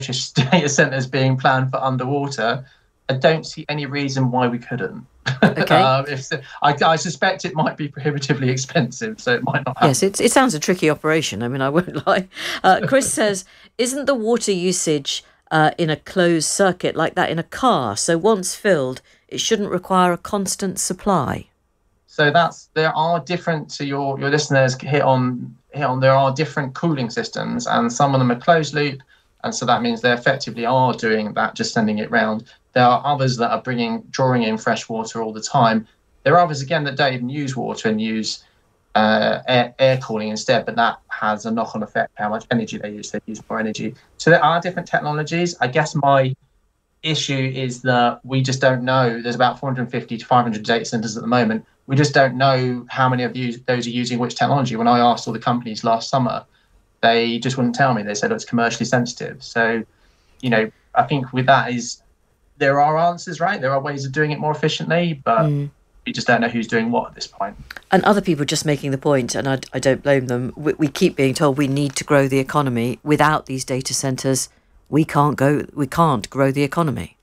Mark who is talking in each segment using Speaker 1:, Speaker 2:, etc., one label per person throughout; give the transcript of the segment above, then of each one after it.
Speaker 1: British data centres being planned for underwater, I don't see any reason why we couldn't.
Speaker 2: Okay.
Speaker 1: I suspect it might be prohibitively expensive, so it might not happen.
Speaker 2: Yes, it sounds a tricky operation. I mean, I won't lie. Chris says, isn't the water usage in a closed circuit like that in a car? So once filled, it shouldn't require a constant supply.
Speaker 1: So there are different, so your listeners hit on, there are different cooling systems, and some of them are closed loop, and so that means they effectively are doing that, just sending it round. There are others that are drawing in fresh water all the time. There are others, again, that don't even use water and use air cooling instead, but that has a knock-on effect how much energy they use. They use more energy. So there are different technologies. I guess my issue is that we just don't know. There's about 450 to 500 data centers at the moment. We just don't know how many of those are using which technology. When I asked all the companies last summer, they just wouldn't tell me. They said it's commercially sensitive. So, I think with that there are answers, right? There are ways of doing it more efficiently, but we just don't know who's doing what at this point.
Speaker 2: And other people just making the point, and I don't blame them. We keep being told we need to grow the economy. Without these data centres, we can't grow the economy.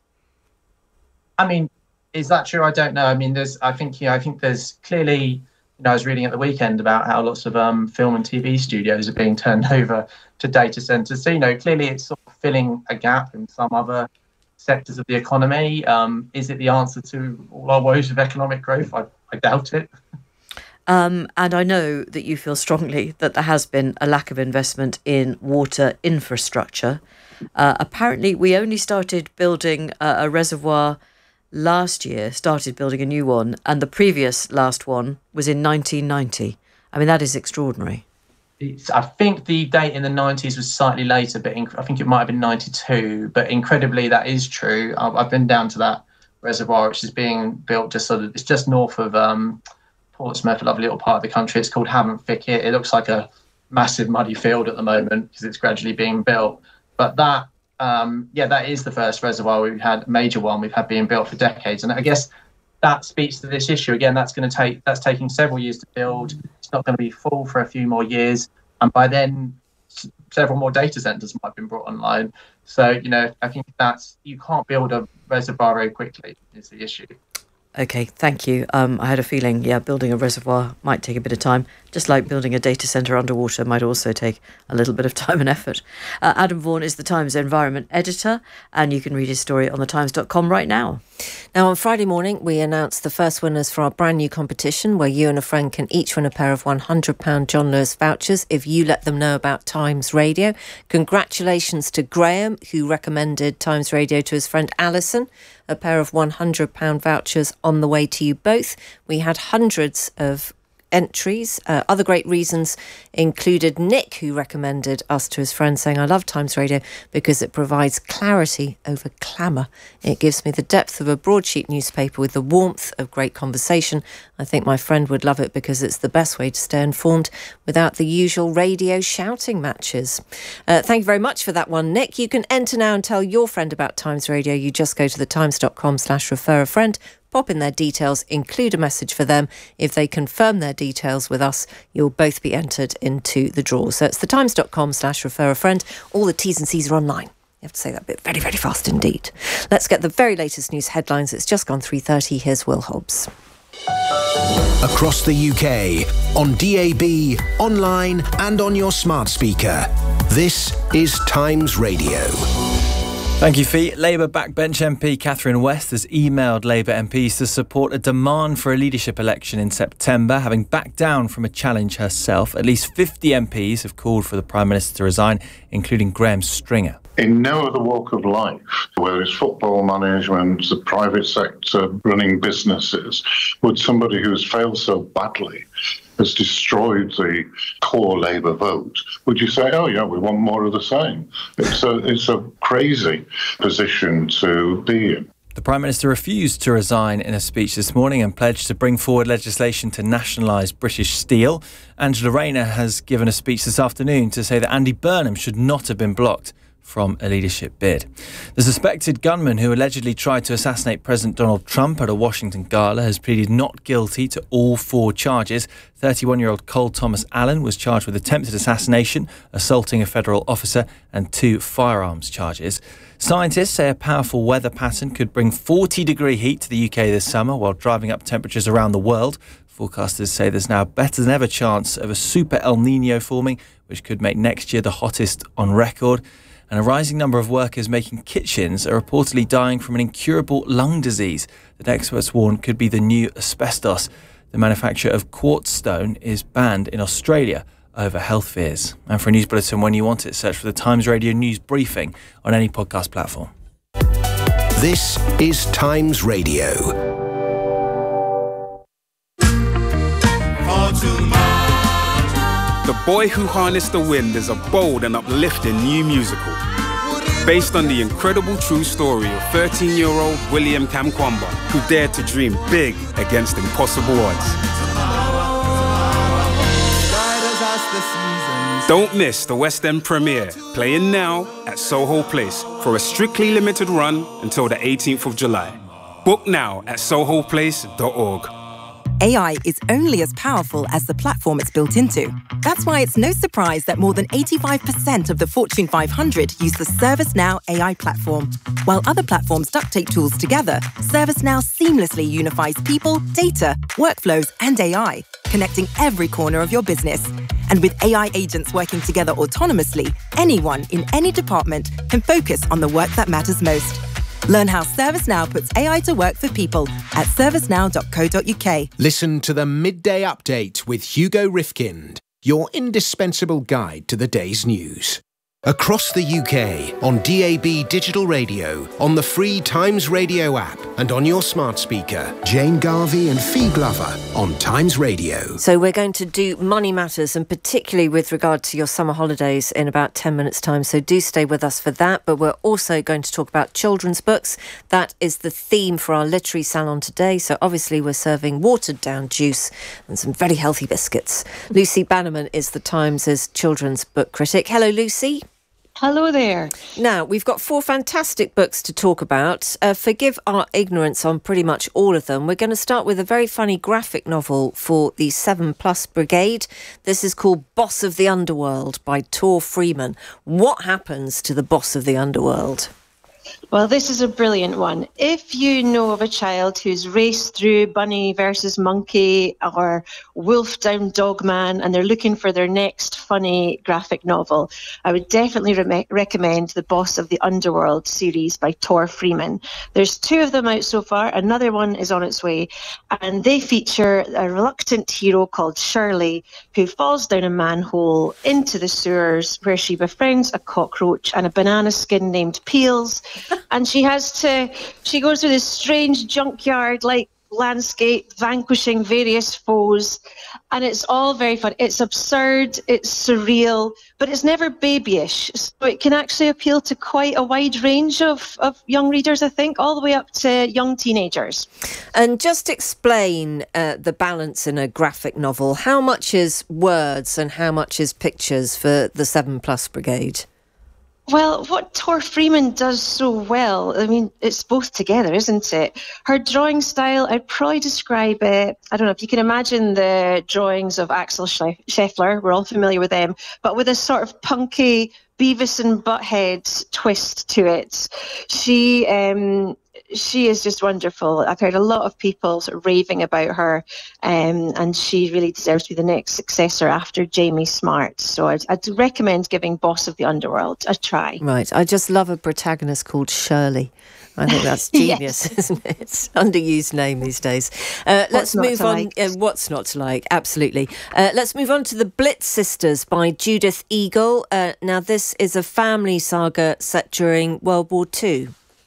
Speaker 1: I mean, is that true? I don't know. I mean, I think there's clearly, I was reading at the weekend about how lots of film and TV studios are being turned over to data centres. So, clearly it's sort of filling a gap in some other sectors of the economy. Is it the answer to all our woes of economic growth? I doubt it.
Speaker 2: And I know that you feel strongly that there has been a lack of investment in water infrastructure. Apparently, we only started building a reservoir last year, started building a new one, and the previous last one was in 1990. I mean, that is extraordinary.
Speaker 1: I think the date in the 90s was slightly later, but I think it might have been 92. But incredibly, that is true. I've been down to that reservoir, which is being built it's just north of Portsmouth, a lovely little part of the country. It's called Havant Thicket. It looks like a massive muddy field at the moment because it's gradually being built. But that is the first reservoir we've had, a major one we've had being built for decades. And I guess that speaks to this issue. Again, that's taking several years to build. It's not going to be full for a few more years. And by then, several more data centers might have been brought online. So, I think you can't build a reservoir very quickly is the issue.
Speaker 2: Okay, thank you. I had a feeling, building a reservoir might take a bit of time, just like building a data centre underwater might also take a little bit of time and effort. Adam Vaughan is the Times environment editor, and you can read his story on thetimes.com right now.
Speaker 3: Now, on Friday morning, we announced the first winners for our brand new competition, where you and a friend can each win a pair of £100 John Lewis vouchers if you let them know about Times Radio. Congratulations to Graham, who recommended Times Radio to his friend Alison. A pair of £100 vouchers on the way to you both. We had hundreds of entries. Other great reasons included Nick, who recommended us to his friend, saying, I love Times Radio because it provides clarity over clamour. It gives me the depth of a broadsheet newspaper with the warmth of great conversation. I think my friend would love it because it's the best way to stay informed without the usual radio shouting matches. Thank you very much for that one, Nick. You can enter now and tell your friend about Times Radio. You just go to thetimes.com/refer a friend. Pop in their details, include a message for them. If they confirm their details with us, you'll both be entered into the draw. So it's thetimes.com/refer a friend. All the T's and C's are online. You have to say that bit very, very fast indeed. Let's get the very latest news headlines. It's just gone 3:30. Here's Will Hobbs.
Speaker 4: Across the UK, on DAB, online and on your smart speaker. This is Times Radio.
Speaker 5: Thank you, Fee. Labour backbench MP Catherine West has emailed Labour MPs to support a demand for a leadership election in September, having backed down from a challenge herself. At least 50 MPs have called for the Prime Minister to resign, including Graham Stringer.
Speaker 6: In no other walk of life, whether it's football management, the private sector, running businesses, would somebody who has failed so badly, has destroyed the core Labour vote, would you say, oh yeah, we want more of the same? It's a crazy position to be in.
Speaker 5: The Prime Minister refused to resign in a speech this morning and pledged to bring forward legislation to nationalise British steel. Angela Rayner has given a speech this afternoon to say that Andy Burnham should not have been blocked from a leadership bid. The suspected gunman who allegedly tried to assassinate President Donald Trump at a Washington gala has pleaded not guilty to all 4 charges. 31-year-old Cole Thomas Allen was charged with attempted assassination, assaulting a federal officer, and 2 firearms charges. Scientists say a powerful weather pattern could bring 40-degree heat to the UK this summer while driving up temperatures around the world. Forecasters say there's now a better than ever chance of a super El Nino forming, which could make next year the hottest on record. And a rising number of workers making kitchens are reportedly dying from an incurable lung disease that experts warn could be the new asbestos. The manufacture of quartz stone is banned in Australia over health fears. And for a news bulletin when you want it, search for the Times Radio News Briefing on any podcast platform.
Speaker 4: This is Times Radio.
Speaker 7: The Boy Who Harnessed the Wind is a bold and uplifting new musical based on the incredible true story of 13-year-old William Kamkwamba, who dared to dream big against impossible odds. Don't miss the West End premiere, playing now at Soho Place for a strictly limited run until the 18th of July. Book now at sohoplace.org.
Speaker 8: AI is only as powerful as the platform it's built into. That's why it's no surprise that more than 85% of the Fortune 500 use the ServiceNow AI platform. While other platforms duct tape tools together, ServiceNow seamlessly unifies people, data, workflows, and AI, connecting every corner of your business. And with AI agents working together autonomously, anyone in any department can focus on the work that matters most. Learn how ServiceNow puts AI to work for people at servicenow.co.uk.
Speaker 4: Listen to the Midday Update with Hugo Rifkind, your indispensable guide to the day's news. Across the UK, on DAB digital radio, on the free Times Radio app, and on your smart speaker. Jane Garvey and Fee Glover on Times Radio.
Speaker 3: So we're going to do Money Matters, and particularly with regard to your summer holidays in about 10 minutes' time. So do stay with us for that. But we're also going to talk about children's books. That is the theme for our literary salon today. So obviously we're serving watered-down juice and some very healthy biscuits. Lucy Bannerman is the Times' children's book critic. Hello, Lucy.
Speaker 9: Hello there.
Speaker 3: Now, we've got 4 fantastic books to talk about. Forgive our ignorance on pretty much all of them. We're going to start with a very funny graphic novel for the 7+ Brigade. This is called Boss of the Underworld by Tor Freeman. What happens to the boss of the underworld?
Speaker 9: Well, this is a brilliant one. If you know of a child who's raced through Bunny versus Monkey or Wolf Down Dogman and they're looking for their next funny graphic novel, I would definitely recommend The Boss of the Underworld series by Tor Freeman. There's 2 of them out so far. Another one is on its way. And they feature a reluctant hero called Shirley who falls down a manhole into the sewers where she befriends a cockroach and a banana skin named Peels. And she goes through this strange junkyard-like landscape, vanquishing various foes. And it's all very fun. It's absurd, it's surreal, but it's never babyish. So it can actually appeal to quite a wide range of young readers, I think, all the way up to young teenagers.
Speaker 3: And just explain the balance in a graphic novel. How much is words and how much is pictures for the 7+ Brigade?
Speaker 9: Well, what Tor Freeman does so well, I mean, it's both together, isn't it? Her drawing style, I'd probably describe it, I don't know if you can imagine the drawings of Axel Scheffler, we're all familiar with them, but with a sort of punky Beavis and Butthead twist to it. She is just wonderful. I've heard a lot of people sort of raving about her, and she really deserves to be the next successor after Jamie Smart. So I'd recommend giving Boss of the Underworld a try.
Speaker 3: Right. I just love a protagonist called Shirley. I think that's genius, yes. Isn't it? It's an underused name these days. Let's move on. What's not to like? Absolutely. Let's move on to The Blitz Sisters by Judith Eagle. Now, this is a family saga set during World War II.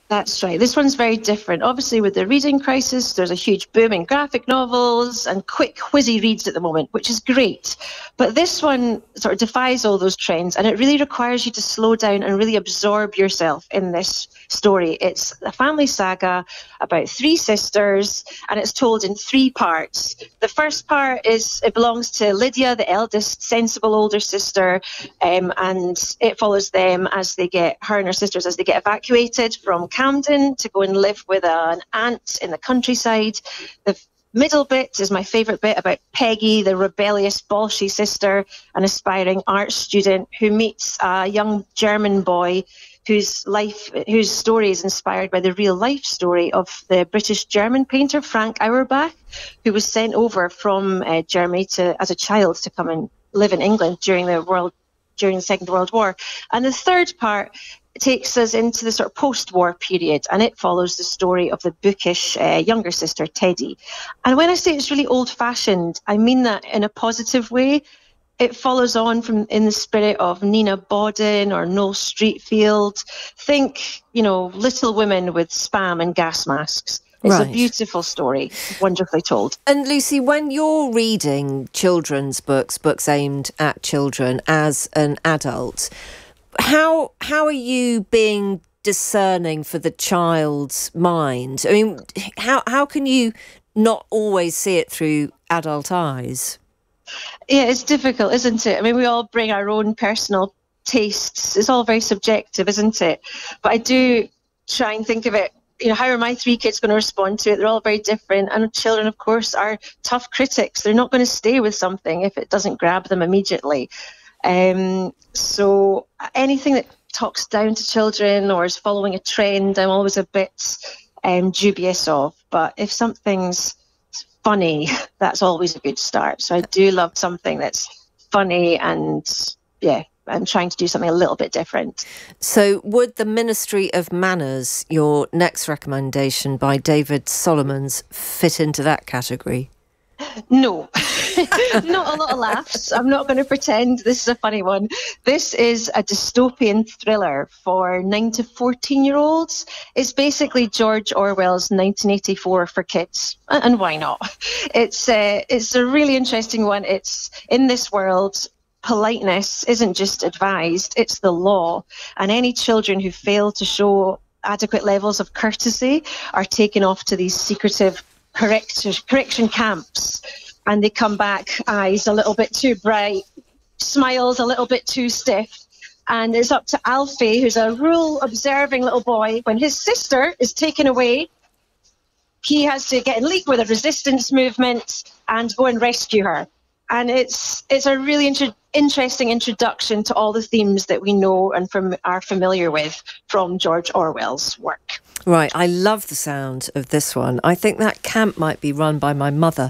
Speaker 9: That's right. This one's very different. Obviously, with the reading crisis, there's a huge boom in graphic novels and quick, whizzy reads at the moment, which is great. But this one sort of defies all those trends, and it really requires you to slow down and really absorb yourself in this story. It's a family saga about 3 sisters, and it's told in 3 parts. The first part it belongs to Lydia, the eldest, sensible older sister, and it follows them her and her sisters as they get evacuated from Camden to go and live with an aunt in the countryside. The middle bit is my favourite bit about Peggy, the rebellious Bolshe sister, an aspiring art student who meets a young German boy whose story is inspired by the real life story of the British-German painter Frank Auerbach, who was sent over from Germany as a child to come and live in England during the Second World War. And the third part takes us into the sort of post-war period, and it follows the story of the bookish younger sister, Teddy. And when I say it's really old-fashioned, I mean that in a positive way. It follows on in the spirit of Nina Bodden or Noel Streatfeild. Think, Little Women with spam and gas masks. It's a beautiful story, wonderfully told.
Speaker 3: And Lucy, when you're reading children's books aimed at children as an adult, how are you being discerning for the child's mind? I mean, how can you not always see it through adult eyes?
Speaker 9: Yeah, it's difficult, isn't it? I mean, we all bring our own personal tastes. It's all very subjective, isn't it? But I do try and think of it, how are my 3 kids going to respond to it? They're all very different. And children, of course, are tough critics. They're not going to stay with something if it doesn't grab them immediately. So anything that talks down to children or is following a trend, I'm always a bit dubious of. But if something's funny, that's always a good start. So I do love something that's funny and, I'm trying to do something a little bit different. So
Speaker 3: would The Ministry of Manners, your next recommendation by David Solomons, fit into that category?
Speaker 9: No, not a lot of laughs. I'm not going to pretend this is a funny one. This is a dystopian thriller for 9 to 14-year-olds. It's basically George Orwell's 1984 for kids, and why not? It's a really interesting one. It's in this world. Politeness isn't just advised, it's the law. And any children who fail to show adequate levels of courtesy are taken off to these secretive correction camps. And they come back, eyes a little bit too bright, smiles a little bit too stiff. And it's up to Alfie, who's a rule-observing little boy. When his sister is taken away, he has to get in league with a resistance movement and go and rescue her. And it's a really interesting introduction to all the themes that we know and are familiar with from George Orwell's work.
Speaker 3: Right, I love the sound of this one. I think that camp might be run by my mother.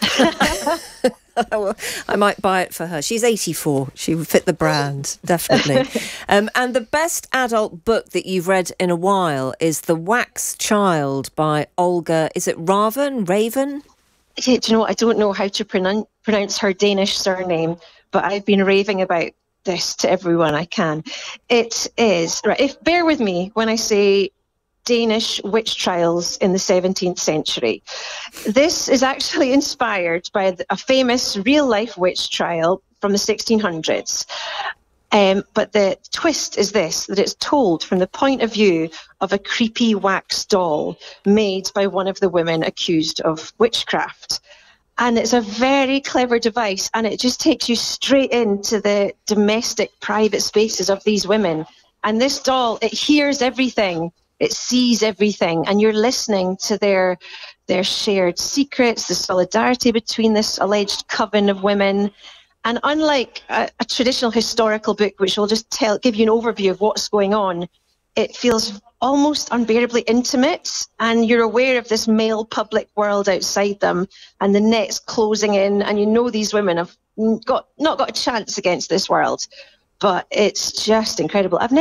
Speaker 3: I might buy it for her. She's 84. She would fit the brand, definitely. And the best adult book that you've read in a while is The Wax Child by Olga, is it Raven?
Speaker 9: Yeah, do you know what? I don't know how to pronounce her Danish surname, but I've been raving about this to everyone I can. It is, right, bear with me when I say Danish witch trials in the 17th century. This is actually inspired by a famous real-life witch trial from the 1600s. But the twist is that it's told from the point of view of a creepy wax doll made by one of the women accused of witchcraft. And it's a very clever device, and it just takes you straight into the domestic private spaces of these women. And this doll, it hears everything, it sees everything, and you're listening to their shared secrets, the solidarity between this alleged coven of women. And unlike a traditional historical book, which will just give you an overview of what's going on, it feels almost unbearably intimate, and you're aware of this male public world outside them, and the net's closing in, and these women have not got a chance against this world. But it's just incredible. I've never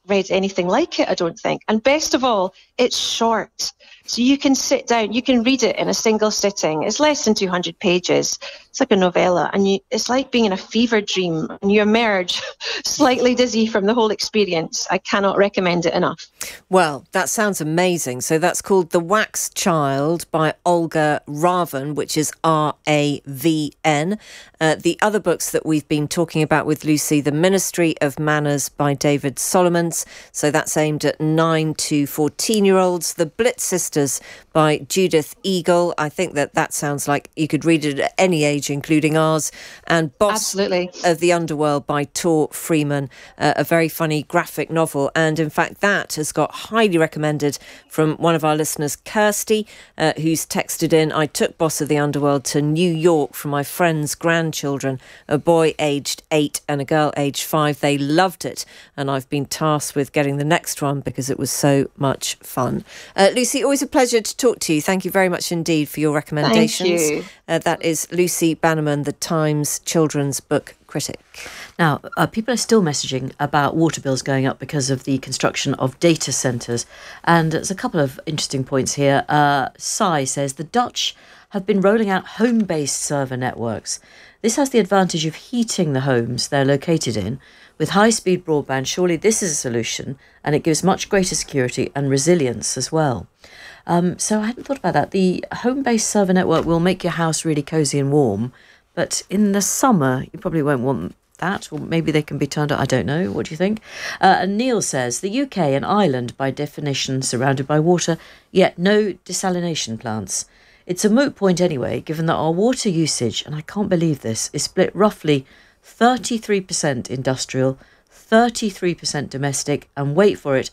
Speaker 9: read anything like it, I don't think. And best of all, it's short. So you can sit down, you can read it in a single sitting. It's less than 200 pages. It's like a novella. And it's like being in a fever dream, and you emerge slightly dizzy from the whole experience. I cannot recommend it enough.
Speaker 3: Well, that sounds amazing. So that's called The Wax Child by Olga Ravn, which is R-A-V-N. The other books that we've been talking about with Lucy, The Ministry of Manners by David Solomons. So that's aimed at 9 to 14-year-olds. The Blitz Sisters by Judith Eagle. I think that sounds like you could read it at any age, including ours. And Boss of the Underworld by Tor Freeman, a very funny graphic novel. And in fact, that has got highly recommended from one of our listeners, Kirsty, who's texted in, I took Boss of the Underworld to New York for my friend's grandchildren, a boy aged 8 and a girl aged 5. They loved it, and I've been tasked with getting the next one because it was so much fun. Lucy, always a pleasure to talk to you. Thank you very much indeed for your recommendations.
Speaker 9: Thank you.
Speaker 3: That is Lucy Bannerman, the Times children's book critic.
Speaker 2: Now, people are still messaging about water bills going up because of the construction of data centres. And there's a couple of interesting points here. Sai says the Dutch have been rolling out home-based server networks. This has the advantage of heating the homes they're located in. With high-speed broadband, surely this is a solution, and it gives much greater security and resilience as well. So I hadn't thought about that. The home-based server network will make your house really cosy and warm, but in the summer, you probably won't want that, or maybe they can be turned on. I don't know. What do you think? And Neil says, the UK, an island by definition surrounded by water, yet no desalination plants. It's a moot point anyway, given that our water usage, and I can't believe this, is split roughly 33% industrial, 33% domestic, and wait for it,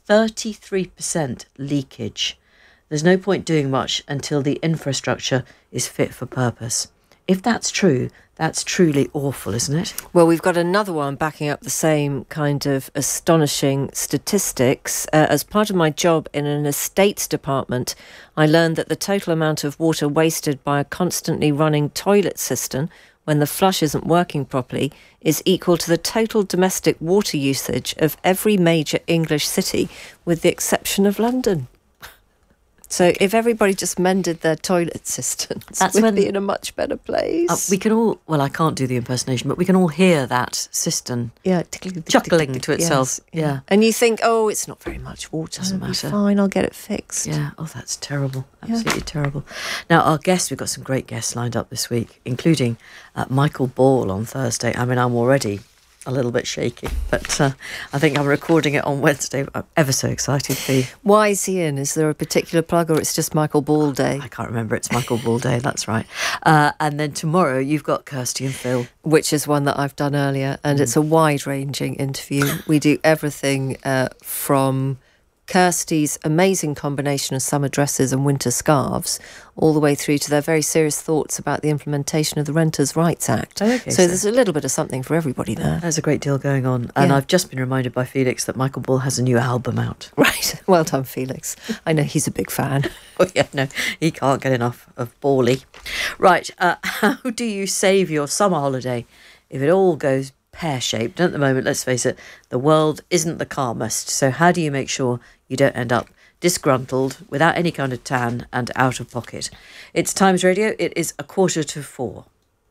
Speaker 2: 33% leakage. There's no point doing much until the infrastructure is fit for purpose. If that's true, that's truly awful, isn't it?
Speaker 3: Well, we've got another one backing up the same kind of astonishing statistics. As part of my job in an estates department, I learned that the total amount of water wasted by a constantly running toilet system when the flush isn't working properly is equal to the total domestic water usage of every major English city, with the exception of London. So if everybody just mended their toilet systems, we'd be in a much better place.
Speaker 2: We can all, well, I can't do the impersonation, but we can all hear that cistern chuckling to itself.
Speaker 3: Yes. Yeah. And you think, oh, it's not very much water.
Speaker 2: Doesn't matter.
Speaker 3: Fine, I'll get it fixed.
Speaker 2: Yeah. Oh, that's terrible. Absolutely terrible. Now, our guests, we've got some great guests lined up this week, including Michael Ball on Thursday. I mean, I'm already a little bit shaky, but I think I'm recording it on Wednesday. I'm ever so excited for you.
Speaker 3: Why is he in? Is there a particular plug, or it's just Michael Ball Day?
Speaker 2: I can't remember. It's Michael Ball Day, that's right. And then tomorrow you've got Kirsty and Phil.
Speaker 3: Which is one that I've done earlier, and it's a wide-ranging interview. We do everything from Kirsty's amazing combination of summer dresses and winter scarves, all the way through to their very serious thoughts about the implementation of the Renters' Rights Act.
Speaker 2: Okay,
Speaker 3: so there's a little bit of something for everybody there.
Speaker 2: There's a great deal going on. And I've just been reminded by Felix that Michael Ball has a new album out.
Speaker 3: Right. Well done, Felix. I know he's a big fan.
Speaker 2: Oh, yeah, no, he can't get enough of Bally. Right. How do you save your summer holiday if it all goes pear-shaped? At the moment, let's face it, the world isn't the calmest. So how do you make sure you don't end up disgruntled, without any kind of tan, and out of pocket? It's Times Radio. It is 4:45.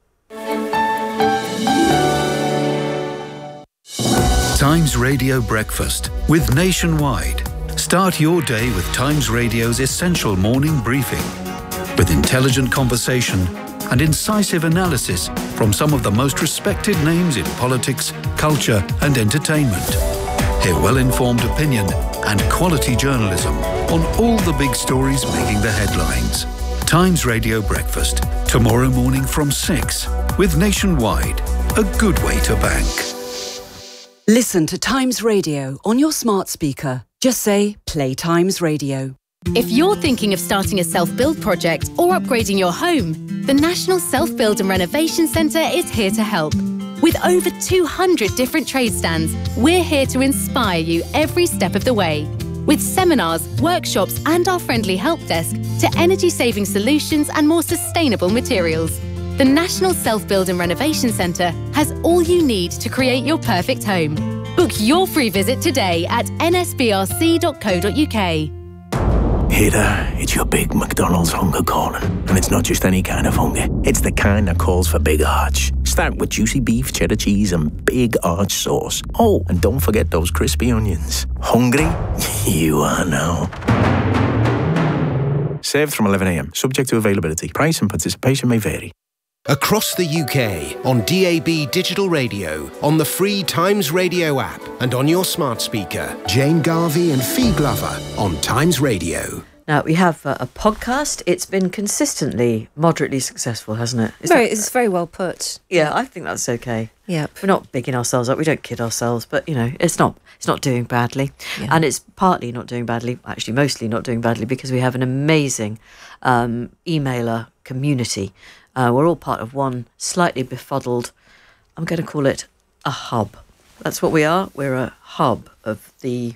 Speaker 10: Times Radio Breakfast with Nationwide. Start your day with Times Radio's essential morning briefing, with intelligent conversation and incisive analysis from some of the most respected names in politics, culture and entertainment. Hear well-informed opinion and quality journalism on all the big stories making the headlines. Times Radio Breakfast, tomorrow morning from 6, with Nationwide, a good way to bank.
Speaker 11: Listen to Times Radio on your smart speaker. Just say, play Times Radio.
Speaker 12: If you're thinking of starting a self-build project or upgrading your home, the National Self-Build and Renovation Centre is here to help. With over 200 different trade stands, we're here to inspire you every step of the way. With seminars, workshops and our friendly help desk to energy-saving solutions and more sustainable materials. The National Self-Build and Renovation Centre has all you need to create your perfect home. Book your free visit today at nsbrc.co.uk.
Speaker 13: Hey there, it's your big McDonald's hunger calling. And it's not just any kind of hunger. It's the kind that calls for big arch. Start with juicy beef, cheddar cheese and big arch sauce. Oh, and don't forget those crispy onions. Hungry? You are now. Served from 11 a.m, subject to availability. Price and participation may vary.
Speaker 4: Across the UK, on DAB Digital Radio, on the free Times Radio app, and on your smart speaker. Jane Garvey and Fee Glover on Times Radio.
Speaker 2: Now, we have a podcast. It's been consistently moderately successful, hasn't it?
Speaker 3: It's very well put.
Speaker 2: Yeah, I think that's okay.
Speaker 3: Yeah,
Speaker 2: we're not bigging ourselves up. We don't kid ourselves, but it's not doing badly, and it's partly not doing badly. Actually, mostly not doing badly because we have an amazing emailer community. We're all part of one slightly befuddled, I'm going to call it a hub. That's what we are. We're a hub of the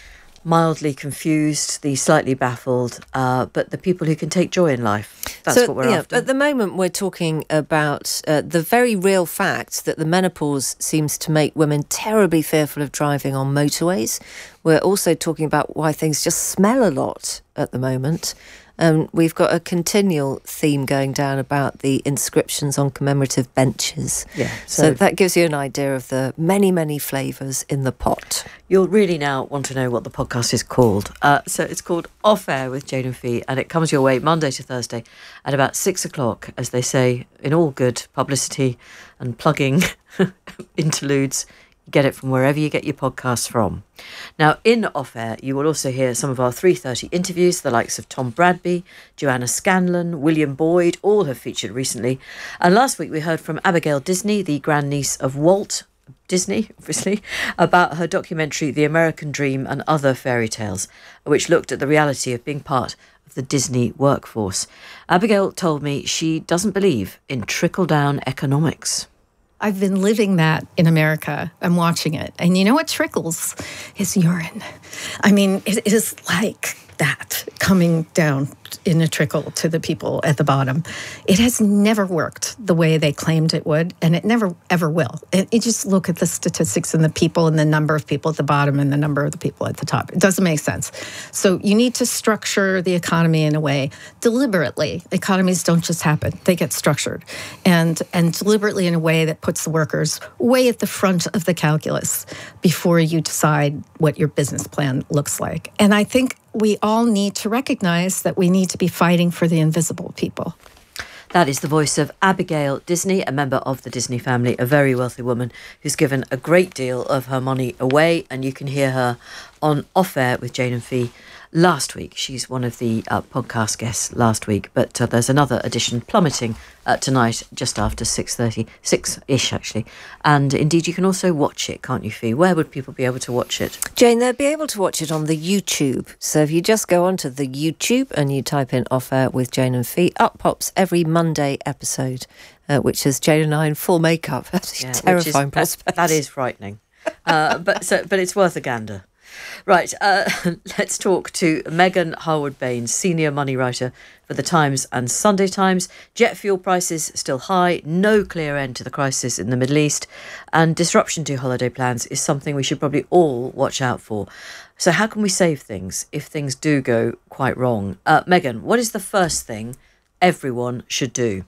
Speaker 2: mildly confused, the slightly baffled, but the people who can take joy in life. That's what we're after.
Speaker 3: At the moment, we're talking about the very real fact that the menopause seems to make women terribly fearful of driving on motorways. We're also talking about why things just smell a lot at the moment. We've got a continual theme going down about the inscriptions on commemorative benches.
Speaker 2: Yeah.
Speaker 3: So that gives you an idea of the many, many flavours in the pot.
Speaker 2: You'll really now want to know what the podcast is called. So it's called Off Air with Jane and Fee, and it comes your way Monday to Thursday at about 6 o'clock, as they say, in all good publicity and plugging interludes. Get it from wherever you get your podcasts from. Now, in Off Air, you will also hear some of our 3:30 interviews. The likes of Tom Bradby, Joanna Scanlon, William Boyd, all have featured recently. And last week we heard from Abigail Disney, the grandniece of Walt Disney, obviously, about her documentary The American Dream and Other Fairy Tales, which looked at the reality of being part of the Disney workforce. Abigail told me she doesn't believe in trickle-down economics.
Speaker 14: I've been living that in America. I'm watching it. And you know what trickles is urine. I mean, it is like that coming down in a trickle to the people at the bottom. It has never worked the way they claimed it would, and it never, ever will. And you just look at the statistics and the people and the number of people at the bottom and the number of the people at the top. It doesn't make sense. So you need to structure the economy in a way deliberately. Economies don't just happen. They get structured. And deliberately in a way that puts the workers way at the front of the calculus before you decide what your business plan looks like. And I think we all need to recognize that we need to be fighting for the invisible people.
Speaker 2: That is the voice of Abigail Disney, a member of the Disney family, a very wealthy woman who's given a great deal of her money away, and you can hear her on Off Air with Jane and Fee last week. She's one of the podcast guests last week, but there's another edition plummeting tonight just after 6:30, 6-ish actually. And indeed, you can also watch it, can't you, Fee? Where would people be able to watch it?
Speaker 3: Jane, they'll be able to watch it on the YouTube. So if you just go onto the YouTube and you type in Off Air with Jane and Fee, up pops every Monday episode, which is Jane and I in full makeup. That's a terrifying prospect.
Speaker 2: That is frightening. But it's worth a gander. Right, let's talk to Megan Harwood-Baines, senior money writer for The Times and Sunday Times. Jet fuel prices still high, no clear end to the crisis in the Middle East, and disruption to holiday plans is something we should probably all watch out for. So how can we save things if things do go quite wrong? Megan, what is the first thing everyone should do?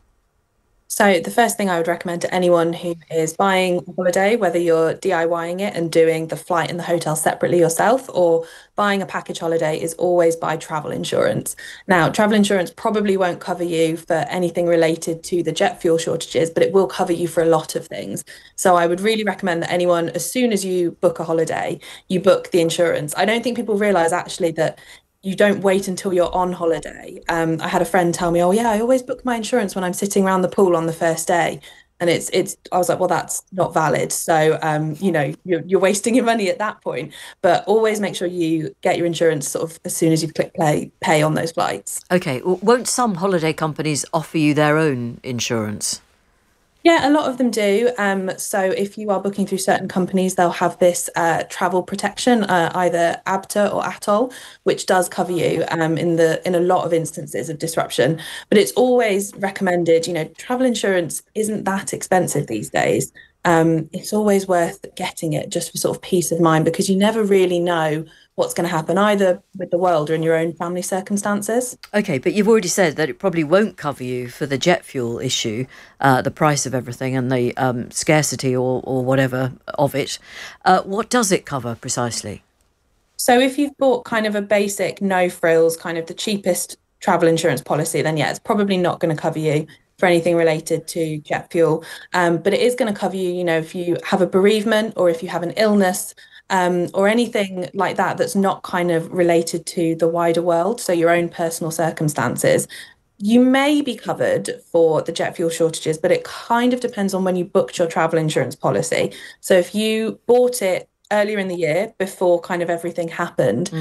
Speaker 15: So the first thing I would recommend to anyone who is buying a holiday, whether you're DIYing it and doing the flight and the hotel separately yourself, or buying a package holiday, is always buy travel insurance. Now, travel insurance probably won't cover you for anything related to the jet fuel shortages, but it will cover you for a lot of things. So I would really recommend that anyone, as soon as you book a holiday, you book the insurance. I don't think people realise actually that you don't wait until you're on holiday. I had a friend tell me, oh yeah, I always book my insurance when I'm sitting around the pool on the first day. And I was like, well, that's not valid. So, you're wasting your money at that point. But always make sure you get your insurance sort of as soon as you click pay on those flights.
Speaker 2: Okay. Well, won't some holiday companies offer you their own insurance?
Speaker 15: Yeah, a lot of them do. So if you are booking through certain companies, they'll have this travel protection, either ABTA or ATOL, which does cover you in a lot of instances of disruption. But it's always recommended, travel insurance isn't that expensive these days. it's always worth getting it just for sort of peace of mind, because you never really know what's going to happen either with the world or in your own family circumstances.
Speaker 2: Okay, but you've already said that it probably won't cover you for the jet fuel issue, the price of everything and the scarcity or whatever of it. What does it cover precisely?
Speaker 15: So if you've bought kind of a basic no frills, kind of the cheapest travel insurance policy, then it's probably not going to cover you for anything related to jet fuel. But it is going to cover you, if you have a bereavement or if you have an illness, or anything like that that's not kind of related to the wider world, so your own personal circumstances. You may be covered for the jet fuel shortages, but it kind of depends on when you booked your travel insurance policy. So if you bought it earlier in the year, before kind of everything happened,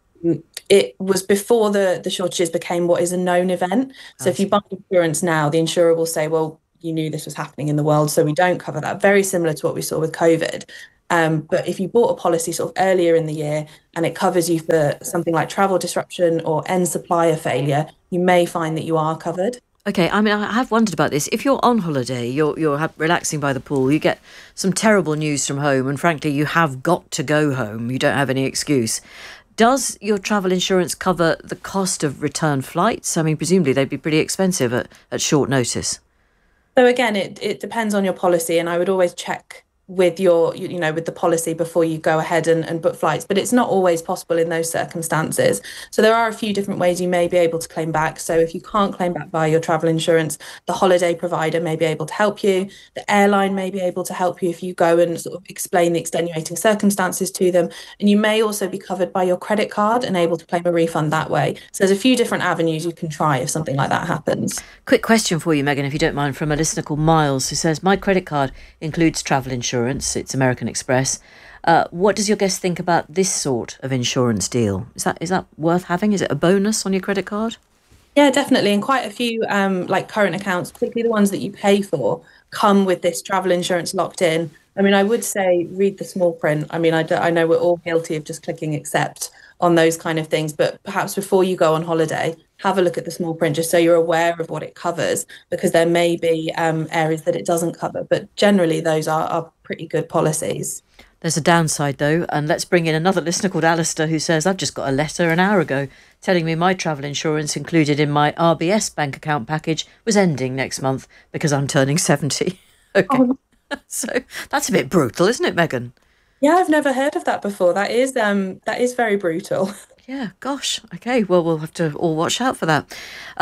Speaker 15: it was before the shortages became what is a known event. So if you buy insurance now, the insurer will say, well, you knew this was happening in the world, so we don't cover that. Very similar to what we saw with COVID. But if you bought a policy sort of earlier in the year and it covers you for something like travel disruption or end supplier failure, you may find that you are covered.
Speaker 2: Okay, I mean, I have wondered about this. If you're on holiday, you're relaxing by the pool, you get some terrible news from home, and frankly, you have got to go home. You don't have any excuse. Does your travel insurance cover the cost of return flights? I mean, presumably they'd be pretty expensive at short notice.
Speaker 15: So again, it depends on your policy, and I would always check with your, with the policy before you go ahead and book flights, but it's not always possible in those circumstances. So there are a few different ways you may be able to claim back. So if you can't claim back via your travel insurance, the holiday provider may be able to help you. The airline may be able to help you if you go and sort of explain the extenuating circumstances to them. And you may also be covered by your credit card and able to claim a refund that way. So there's a few different avenues you can try if something like that happens.
Speaker 2: Quick question for you, Megan, if you don't mind, from a listener called Miles, who says, my credit card includes travel insurance. It's American Express. What does your guest think about this sort of insurance deal? Is that worth having? Is it a bonus on your credit card?
Speaker 15: Yeah, definitely. And quite a few like current accounts, particularly the ones that you pay for, come with this travel insurance locked in. I mean, I would say read the small print. I mean, I know we're all guilty of just clicking accept on those kind of things, but perhaps before you go on holiday, have a look at the small print just so you're aware of what it covers, because there may be areas that it doesn't cover. But generally, those are pretty good policies.
Speaker 2: There's a downside, though, and let's bring in another listener called Alistair, who says, I've just got a letter an hour ago telling me my travel insurance included in my RBS bank account package was ending next month because I'm turning 70. Okay. So that's a bit brutal, isn't it, Megan?
Speaker 15: Yeah, I've never heard of that before. That is very brutal.
Speaker 2: Yeah, gosh. Okay, well, we'll have to all watch out for that.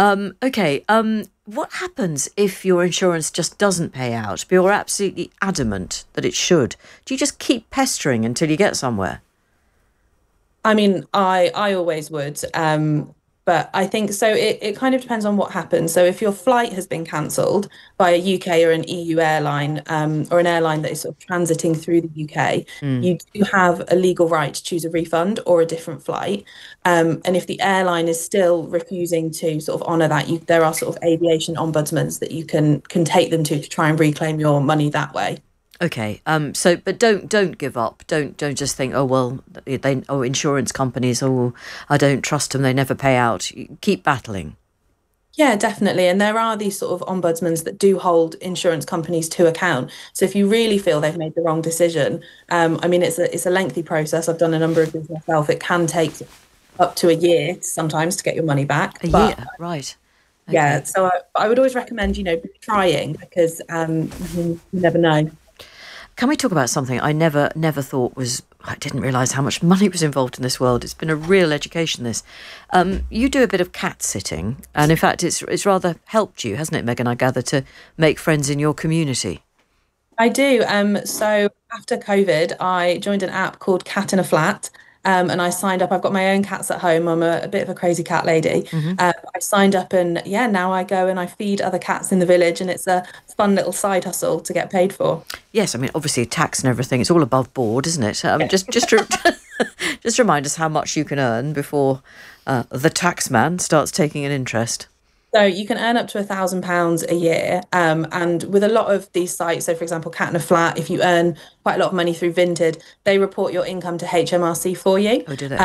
Speaker 2: What happens if your insurance just doesn't pay out, but you're absolutely adamant that it should? Do you just keep pestering until you get somewhere?
Speaker 15: I mean, I always would. But I think so it kind of depends on what happens. So if your flight has been cancelled by a UK or an EU airline, or an airline that is sort of transiting through the UK, you do have a legal right to choose a refund or a different flight. And if the airline is still refusing to sort of honour that, there are sort of aviation ombudsmen that you can take them to try and reclaim your money that way.
Speaker 2: Okay, but don't give up. Don't just think, insurance companies, I don't trust them, they never pay out. Keep battling.
Speaker 15: Yeah, definitely. And there are these sort of ombudsmen that do hold insurance companies to account. So if you really feel they've made the wrong decision, I mean, it's a lengthy process. I've done a number of these myself. It can take up to a year sometimes to get your money back.
Speaker 2: A year, right.
Speaker 15: Okay. Yeah, so I would always recommend, trying, because you never know.
Speaker 2: Can we talk about something I never thought was... I didn't realise how much money was involved in this world. It's been a real education, this. You do a bit of cat sitting, and in fact, it's rather helped you, hasn't it, Megan, I gather, to make friends in your community?
Speaker 15: I do. So after COVID, I joined an app called Cat in a Flat. And I signed up. I've got my own cats at home. I'm a bit of a crazy cat lady. Mm-hmm. I signed up, and now I go and I feed other cats in the village, and it's a fun little side hustle to get paid for.
Speaker 2: Yes, I mean, obviously tax and everything, it's all above board, isn't it? Just remind us how much you can earn before the tax man starts taking an interest.
Speaker 15: So you can earn up to £1,000 a year. And with a lot of these sites, so for example, Cat in a Flat, if you earn quite a lot of money through Vinted, they report your income to HMRC for you.
Speaker 2: Oh, did it? Okay.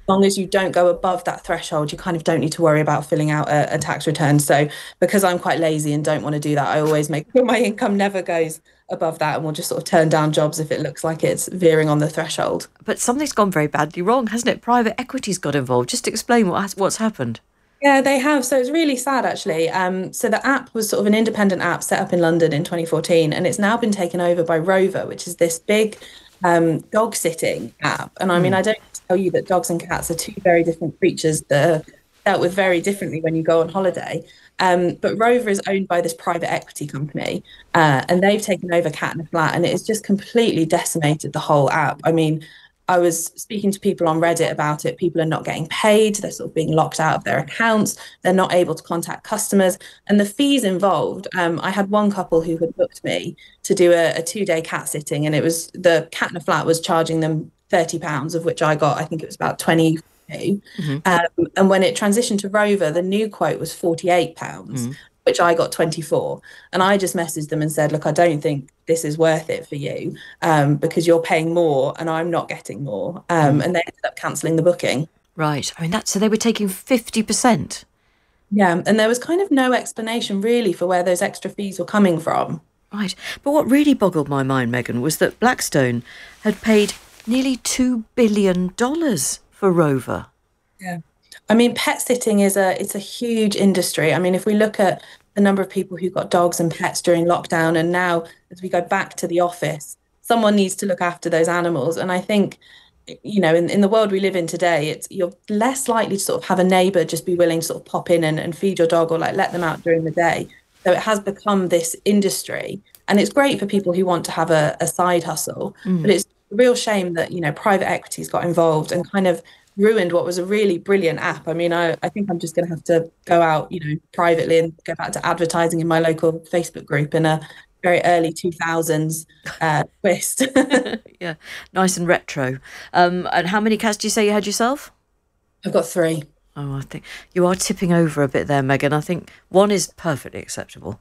Speaker 15: long as you don't go above that threshold, you kind of don't need to worry about filling out a tax return. So because I'm quite lazy and don't want to do that, I always make sure my income never goes above that, and we'll just sort of turn down jobs if it looks like it's veering on the threshold.
Speaker 2: But something's gone very badly wrong, hasn't it? Private equity's got involved. Just explain what's happened.
Speaker 15: Yeah, they have. So it's really sad, actually. So the app was sort of an independent app set up in London in 2014, and it's now been taken over by Rover, which is this big dog sitting app. And I mean, I don't need to tell you that dogs and cats are two very different creatures that are dealt with very differently when you go on holiday. But Rover is owned by this private equity company, and they've taken over Cat in a Flat, and it has just completely decimated the whole app. I mean, I was speaking to people on Reddit about it. People are not getting paid. They're sort of being locked out of their accounts. They're not able to contact customers. And the fees involved, I had one couple who had booked me to do a 2-day cat sitting, and it was the Cat in a Flat was charging them £30, of which I got, I think it was about 20. And when it transitioned to Rover, the new quote was £48, which I got 24. And I just messaged them and said, look, I don't think this is worth it for you, because you're paying more and I'm not getting more. And they ended up cancelling the booking.
Speaker 2: Right. I mean, so they were taking 50%.
Speaker 15: Yeah. And there was kind of no explanation really for where those extra fees were coming from.
Speaker 2: Right. But what really boggled my mind, Megan, was that Blackstone had paid nearly $2 billion for Rover.
Speaker 15: Yeah. I mean, pet sitting it's a huge industry. I mean, if we look at the number of people who got dogs and pets during lockdown, and now as we go back to the office, someone needs to look after those animals. And I think, you know, in the world we live in today, you're less likely to sort of have a neighbour just be willing to sort of pop in and feed your dog or like let them out during the day. So it has become this industry, and it's great for people who want to have a side hustle. But it's a real shame that, you know, private equities got involved and kind of ruined what was a really brilliant app. I mean, I think I'm just going to have to go out, you know, privately and go back to advertising in my local Facebook group in a very early 2000s twist.
Speaker 2: Yeah, nice and retro. And how many cats do you say you had yourself?
Speaker 15: I've got 3.
Speaker 2: Oh, I think you are tipping over a bit there, Megan. I think 1 is perfectly acceptable.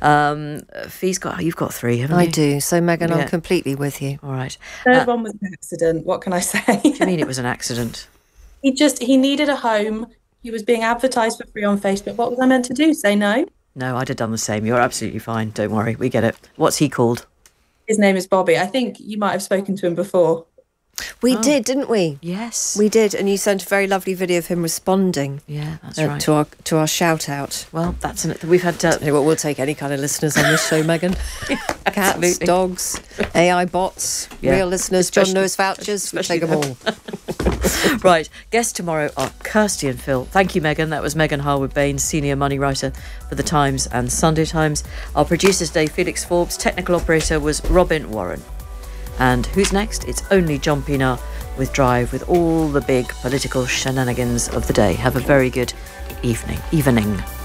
Speaker 2: Fee's you've got 3, haven't you?
Speaker 3: I do. So, Megan, I'm completely with you.
Speaker 2: All right.
Speaker 15: Third one was an accident. What can I say?
Speaker 2: What do you mean it was an accident?
Speaker 15: He needed a home. He was being advertised for free on Facebook. What was I meant to do? Say no?
Speaker 2: No, I'd have done the same. You're absolutely fine. Don't worry. We get it. What's he called?
Speaker 15: His name is Bobby. I think you might have spoken to him before.
Speaker 3: We did, didn't we?
Speaker 2: Yes.
Speaker 3: We did, and you sent a very lovely video of him responding.
Speaker 2: Yeah, that's right.
Speaker 3: To our shout-out.
Speaker 2: Well, we've had...
Speaker 3: we'll take any kind of listeners on this show, Megan. Cats, dogs, AI bots, real listeners, John Lewis vouchers, we'll take them all.
Speaker 2: Right, guests tomorrow are Kirsty and Phil. Thank you, Megan. That was Megan Harwood-Bain, senior money writer for The Times and Sunday Times. Our producer today, Felix Forbes. Technical operator was Robin Warren. And who's next? It's only John Pienaar with Drive, with all the big political shenanigans of the day. Have a very good evening.